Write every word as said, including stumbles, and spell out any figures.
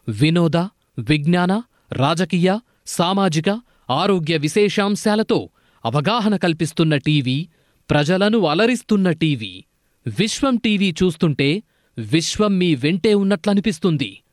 వినోద, విజ్ఞాన, రాజకీయ, సామాజిక, ఆరోగ్య విశేషాంశాలతో అవగాహన కల్పిస్తున్న టీవీ, ప్రజలను అలరిస్తున్న టీవీ. విశ్వం టీవీ చూస్తుంటే విశ్వం మీ వెంటే ఉన్నట్లనిపిస్తుంది.